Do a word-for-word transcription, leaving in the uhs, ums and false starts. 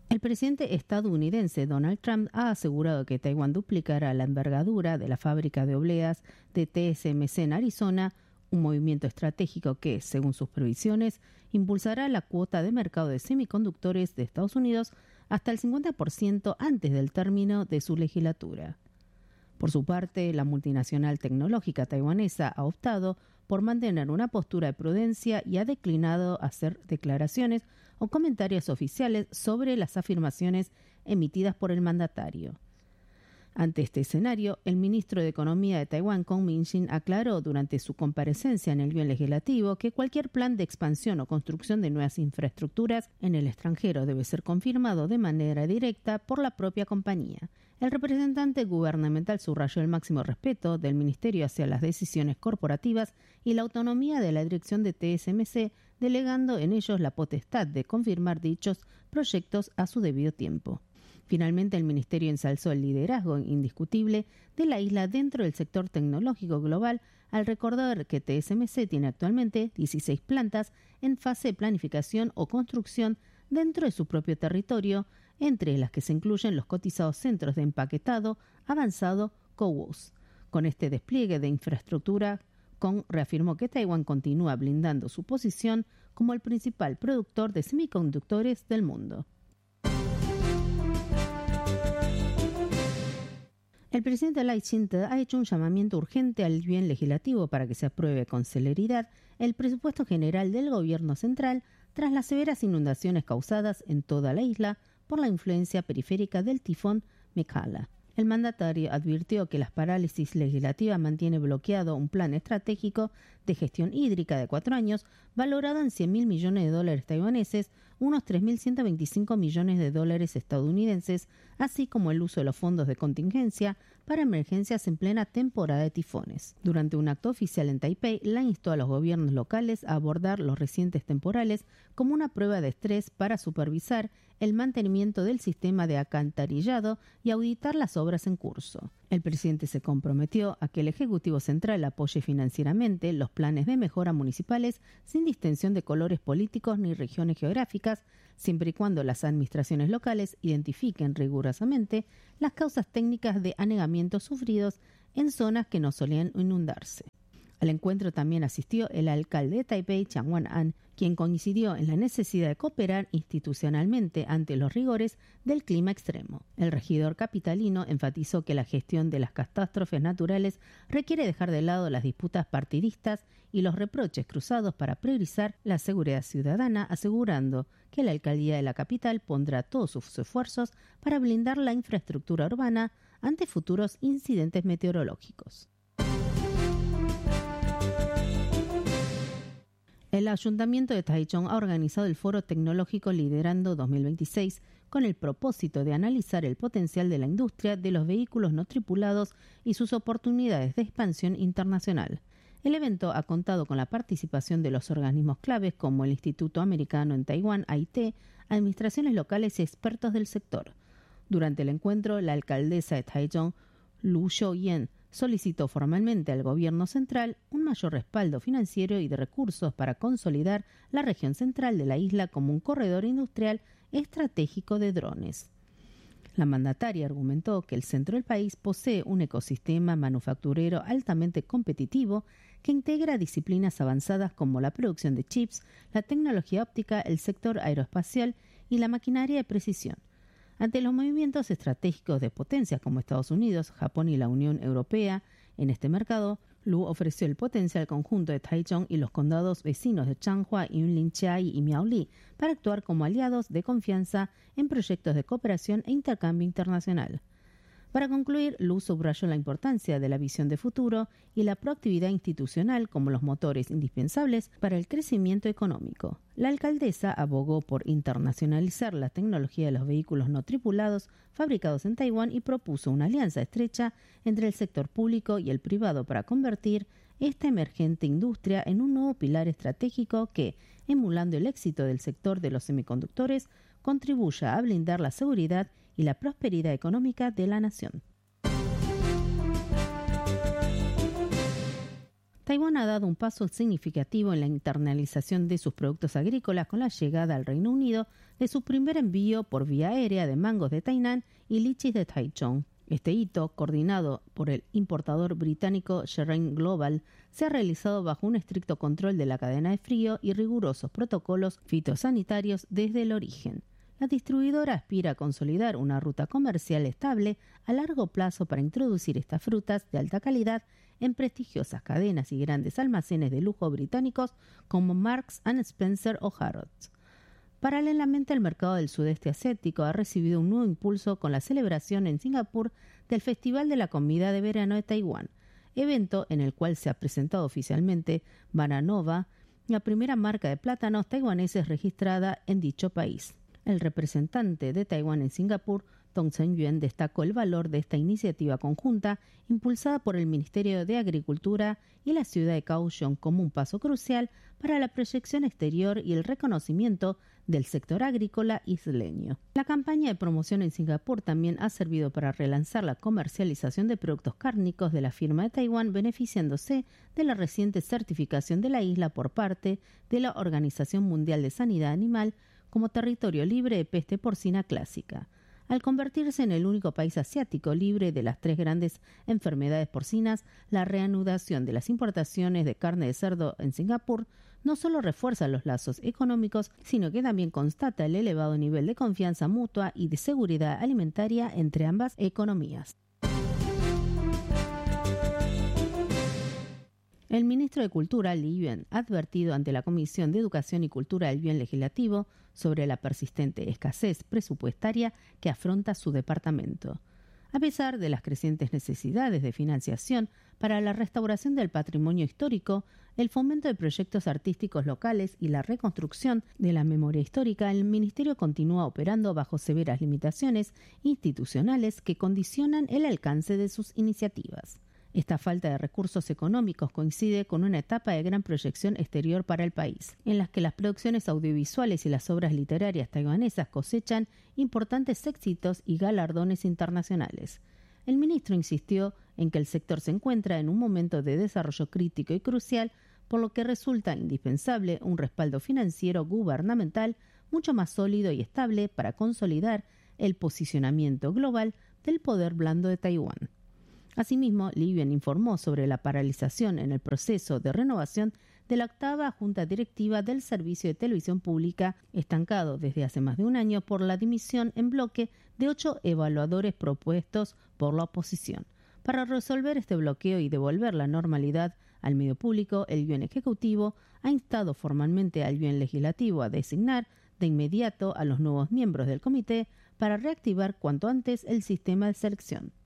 El presidente estadounidense Donald Trump ha asegurado que Taiwán duplicará la envergadura de la fábrica de obleas de T S M C en Arizona, un movimiento estratégico que, según sus previsiones, impulsará la cuota de mercado de semiconductores de Estados Unidos hasta el cincuenta por ciento antes del término de su legislatura. Por su parte, la multinacional tecnológica taiwanesa ha optado por mantener una postura de prudencia y ha declinado hacer declaraciones o comentarios oficiales sobre las afirmaciones emitidas por el mandatario. Ante este escenario, el ministro de Economía de Taiwán, Kong Min-shin, aclaró durante su comparecencia en el Yuan Legislativo que cualquier plan de expansión o construcción de nuevas infraestructuras en el extranjero debe ser confirmado de manera directa por la propia compañía. El representante gubernamental subrayó el máximo respeto del ministerio hacia las decisiones corporativas y la autonomía de la dirección de T S M C, delegando en ellos la potestad de confirmar dichos proyectos a su debido tiempo. Finalmente, el ministerio ensalzó el liderazgo indiscutible de la isla dentro del sector tecnológico global al recordar que T S M C tiene actualmente dieciséis plantas en fase de planificación o construcción dentro de su propio territorio, entre las que se incluyen los cotizados centros de empaquetado avanzado C O W O S. Con este despliegue de infraestructura, Kong reafirmó que Taiwán continúa blindando su posición como el principal productor de semiconductores del mundo. El presidente Lai Ching-te ha hecho un llamamiento urgente al Yuan Legislativo para que se apruebe con celeridad el presupuesto general del gobierno central tras las severas inundaciones causadas en toda la isla por la influencia periférica del tifón Mekhala. El mandatario advirtió que la parálisis legislativa mantiene bloqueado un plan estratégico de gestión hídrica de cuatro años valorado en cien mil millones de dólares taiwaneses, unos tres mil ciento veinticinco millones de dólares estadounidenses, así como el uso de los fondos de contingencia para emergencias en plena temporada de tifones. Durante un acto oficial en Taipei, la instó a los gobiernos locales a abordar los recientes temporales como una prueba de estrés para supervisar el mantenimiento del sistema de alcantarillado y auditar las obras en curso. El presidente se comprometió a que el Ejecutivo Central apoye financieramente los planes de mejora municipales sin distinción de colores políticos ni regiones geográficas, siempre y cuando las administraciones locales identifiquen rigurosamente las causas técnicas de anegamientos sufridos en zonas que no solían inundarse. Al encuentro también asistió el alcalde de Taipei, Chiang Wan-an, quien coincidió en la necesidad de cooperar institucionalmente ante los rigores del clima extremo. El regidor capitalino enfatizó que la gestión de las catástrofes naturales requiere dejar de lado las disputas partidistas y los reproches cruzados para priorizar la seguridad ciudadana, asegurando que la alcaldía de la capital pondrá todos sus esfuerzos para blindar la infraestructura urbana ante futuros incidentes meteorológicos. El Ayuntamiento de Taichung ha organizado el Foro Tecnológico Liderando dos mil veintiséis con el propósito de analizar el potencial de la industria de los vehículos no tripulados y sus oportunidades de expansión internacional. El evento ha contado con la participación de los organismos claves como el Instituto Americano en Taiwán, A I T, administraciones locales y expertos del sector. Durante el encuentro, la alcaldesa de Taichung, Lu Xiaoyan, solicitó formalmente al gobierno central un mayor respaldo financiero y de recursos para consolidar la región central de la isla como un corredor industrial estratégico de drones. La mandataria argumentó que el centro del país posee un ecosistema manufacturero altamente competitivo que integra disciplinas avanzadas como la producción de chips, la tecnología óptica, el sector aeroespacial y la maquinaria de precisión. Ante los movimientos estratégicos de potencias como Estados Unidos, Japón y la Unión Europea en este mercado, Lu ofreció el potencial conjunto de Taichung y los condados vecinos de Changhua, Yunlin-Chiayi y Miaoli para actuar como aliados de confianza en proyectos de cooperación e intercambio internacional. Para concluir, Lu subrayó la importancia de la visión de futuro y la proactividad institucional como los motores indispensables para el crecimiento económico. La alcaldesa abogó por internacionalizar la tecnología de los vehículos no tripulados fabricados en Taiwán y propuso una alianza estrecha entre el sector público y el privado para convertir esta emergente industria en un nuevo pilar estratégico que, emulando el éxito del sector de los semiconductores, contribuya a blindar la seguridad y la prosperidad económica de la nación. Taiwán ha dado un paso significativo en la internalización de sus productos agrícolas con la llegada al Reino Unido de su primer envío por vía aérea de mangos de Tainan y lichis de Taichung. Este hito, coordinado por el importador británico Sheringham Global, se ha realizado bajo un estricto control de la cadena de frío y rigurosos protocolos fitosanitarios desde el origen. La distribuidora aspira a consolidar una ruta comercial estable a largo plazo para introducir estas frutas de alta calidad en prestigiosas cadenas y grandes almacenes de lujo británicos como Marks and Spencer o Harrods. Paralelamente, el mercado del sudeste asiático ha recibido un nuevo impulso con la celebración en Singapur del Festival de la Comida de Verano de Taiwán, evento en el cual se ha presentado oficialmente Bananova, la primera marca de plátanos taiwaneses registrada en dicho país. El representante de Taiwán en Singapur, Tong Sen-Yuen, destacó el valor de esta iniciativa conjunta impulsada por el Ministerio de Agricultura y la ciudad de Kaohsiung como un paso crucial para la proyección exterior y el reconocimiento del sector agrícola isleño. La campaña de promoción en Singapur también ha servido para relanzar la comercialización de productos cárnicos de la firma de Taiwán, beneficiándose de la reciente certificación de la isla por parte de la Organización Mundial de Sanidad Animal como territorio libre de peste porcina clásica. Al convertirse en el único país asiático libre de las tres grandes enfermedades porcinas, la reanudación de las importaciones de carne de cerdo en Singapur no solo refuerza los lazos económicos, sino que también constata el elevado nivel de confianza mutua y de seguridad alimentaria entre ambas economías. El ministro de Cultura, Li Yuan, ha advertido ante la Comisión de Educación y Cultura del Yuan Legislativo sobre la persistente escasez presupuestaria que afronta su departamento. A pesar de las crecientes necesidades de financiación para la restauración del patrimonio histórico, el fomento de proyectos artísticos locales y la reconstrucción de la memoria histórica, el Ministerio continúa operando bajo severas limitaciones institucionales que condicionan el alcance de sus iniciativas. Esta falta de recursos económicos coincide con una etapa de gran proyección exterior para el país, en las que las producciones audiovisuales y las obras literarias taiwanesas cosechan importantes éxitos y galardones internacionales. El ministro insistió en que el sector se encuentra en un momento de desarrollo crítico y crucial, por lo que resulta indispensable un respaldo financiero gubernamental mucho más sólido y estable para consolidar el posicionamiento global del poder blando de Taiwán. Asimismo, Li Yuan informó sobre la paralización en el proceso de renovación de la octava Junta Directiva del Servicio de Televisión Pública, estancado desde hace más de un año por la dimisión en bloque de ocho evaluadores propuestos por la oposición. Para resolver este bloqueo y devolver la normalidad al medio público, el Yuan Ejecutivo ha instado formalmente al Yuan Legislativo a designar de inmediato a los nuevos miembros del comité para reactivar cuanto antes el sistema de selección.